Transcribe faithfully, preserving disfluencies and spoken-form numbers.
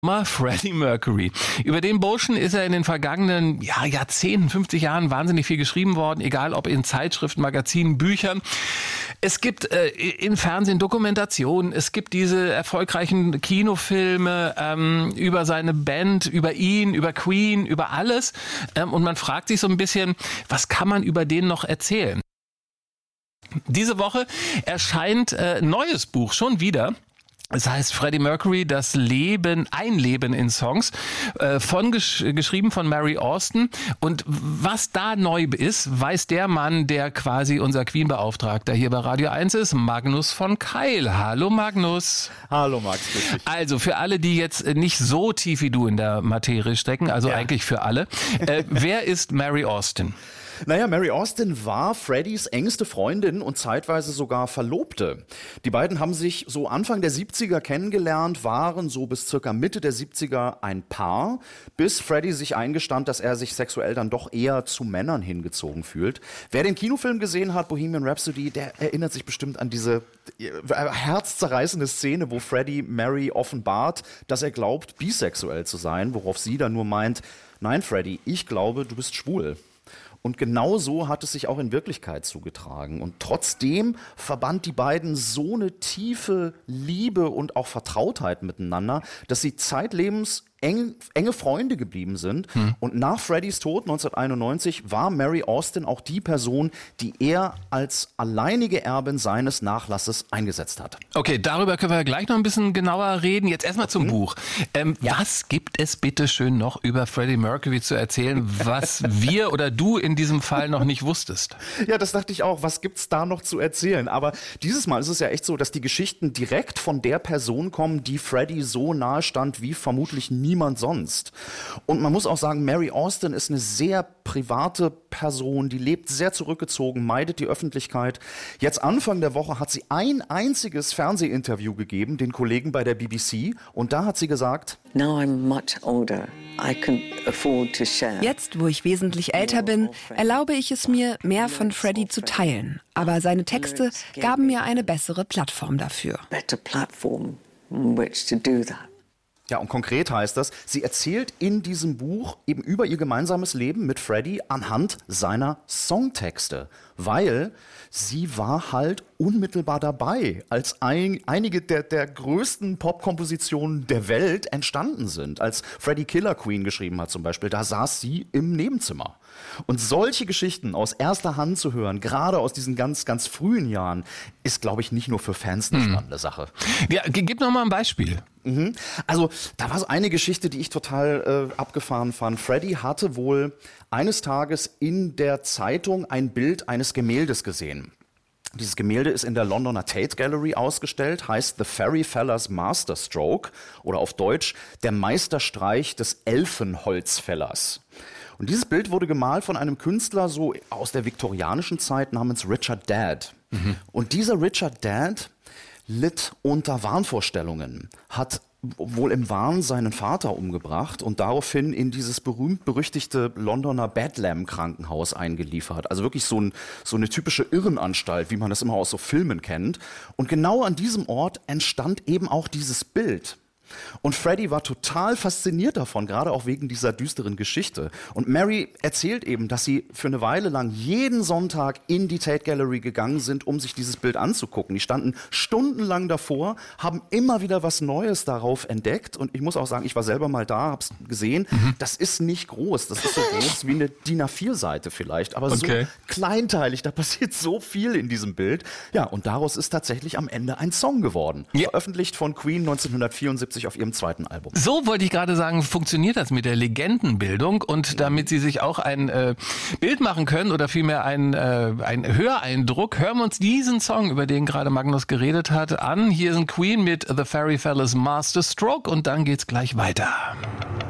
Mal Freddie Mercury. Über den Burschen ist er in den vergangenen ja, Jahrzehnten, fünfzig Jahren wahnsinnig viel geschrieben worden, egal ob in Zeitschriften, Magazinen, Büchern. Es gibt äh, im Fernsehen Dokumentationen, es gibt diese erfolgreichen Kinofilme ähm, über seine Band, über ihn, über Queen, über alles. Ähm, und man fragt sich so ein bisschen, was kann man über den noch erzählen? Diese Woche erscheint äh, ein neues Buch schon wieder. Es heißt Freddie Mercury, das Leben, ein Leben in Songs, äh, von gesch- geschrieben von Mary Austin. Und was da neu ist, weiß der Mann, der quasi unser Queen-Beauftragter hier bei Radio eins ist, Magnus von Keil. Hallo Magnus. Hallo Max. Also für alle, die jetzt nicht so tief wie du in der Materie stecken, also ja. Eigentlich für alle, äh, wer ist Mary Austin? Naja, Mary Austin war Freddys engste Freundin und zeitweise sogar Verlobte. Die beiden haben sich so Anfang der siebziger kennengelernt, waren so bis circa Mitte der siebziger ein Paar, bis Freddie sich eingestand, dass er sich sexuell dann doch eher zu Männern hingezogen fühlt. Wer den Kinofilm gesehen hat, Bohemian Rhapsody, der erinnert sich bestimmt an diese herzzerreißende Szene, wo Freddie Mary offenbart, dass er glaubt, bisexuell zu sein, worauf sie dann nur meint, nein Freddie, ich glaube, du bist schwul. Und genau so hat es sich auch in Wirklichkeit zugetragen. Und trotzdem verband die beiden so eine tiefe Liebe und auch Vertrautheit miteinander, dass sie zeitlebens eng, enge Freunde geblieben sind. Hm. Und nach Freddys Tod neunzehnhunderteinundneunzig war Mary Austin auch die Person, die er als alleinige Erbin seines Nachlasses eingesetzt hat. Okay, darüber können wir gleich noch ein bisschen genauer reden. Jetzt erstmal zum mhm. Buch. Ähm, ja. Was gibt es bitte schön noch über Freddie Mercury zu erzählen, was wir oder du in diesem Fall noch nicht wusstest? Ja, das dachte ich auch. Was gibt's da noch zu erzählen? Aber dieses Mal ist es ja echt so, dass die Geschichten direkt von der Person kommen, die Freddie so nahe stand wie vermutlich nie niemand sonst. Und man muss auch sagen, Mary Austin ist eine sehr private Person, die lebt sehr zurückgezogen, meidet die Öffentlichkeit. Jetzt Anfang der Woche hat sie ein einziges Fernsehinterview gegeben, den Kollegen bei der B B C, und da hat sie gesagt: Now I'm much older. I can afford to share. Jetzt, wo ich wesentlich älter bin, erlaube ich es mir, mehr von Freddie zu teilen. Aber seine Texte gaben mir eine bessere Plattform dafür. Better platform on which to do that. Ja, und konkret heißt das, sie erzählt in diesem Buch eben über ihr gemeinsames Leben mit Freddie anhand seiner Songtexte, weil sie war halt unmittelbar dabei, als ein, einige der, der größten Popkompositionen der Welt entstanden sind. Als Freddie Killer Queen geschrieben hat zum Beispiel, da saß sie im Nebenzimmer. Und solche Geschichten aus erster Hand zu hören, gerade aus diesen ganz, ganz frühen Jahren, ist, glaube ich, nicht nur für Fans eine hm. spannende Sache. Ja, gib noch mal ein Beispiel. Mhm. Also da war so eine Geschichte, die ich total äh, abgefahren fand. Freddie hatte wohl eines Tages in der Zeitung ein Bild eines Gemäldes gesehen. Dieses Gemälde ist in der Londoner Tate Gallery ausgestellt, heißt The Fairy Feller's Masterstroke oder auf Deutsch der Meisterstreich des Elfenholzfällers. Und dieses Bild wurde gemalt von einem Künstler so aus der viktorianischen Zeit namens Richard Dadd. Mhm. Und dieser Richard Dadd litt unter Wahnvorstellungen, hat wohl im Wahn seinen Vater umgebracht und daraufhin in dieses berühmt-berüchtigte Londoner Bedlam-Krankenhaus eingeliefert. Also wirklich so, ein, so eine typische Irrenanstalt, wie man das immer aus so Filmen kennt. Und genau an diesem Ort entstand eben auch dieses Bild. Und Freddie war total fasziniert davon, gerade auch wegen dieser düsteren Geschichte. Und Mary erzählt eben, dass sie für eine Weile lang jeden Sonntag in die Tate Gallery gegangen sind, um sich dieses Bild anzugucken. Die standen stundenlang davor, haben immer wieder was Neues darauf entdeckt. Und ich muss auch sagen, ich war selber mal da, hab's gesehen. Mhm. Das ist nicht groß. Das ist so groß wie eine D I N A vier Seite vielleicht. Aber okay. So kleinteilig, da passiert so viel in diesem Bild. Ja, und daraus ist tatsächlich am Ende ein Song geworden. Ja. Veröffentlicht von Queen neunzehnhundertvierundsiebzig auf ihrem zweiten Album. So wollte ich gerade sagen, funktioniert das mit der Legendenbildung, und damit Sie sich auch ein äh, Bild machen können oder vielmehr einen äh, ein Höreindruck, hören wir uns diesen Song, über den gerade Magnus geredet hat, an. Hier sind Queen mit The Fairy Feller's Masterstroke und dann geht's gleich weiter.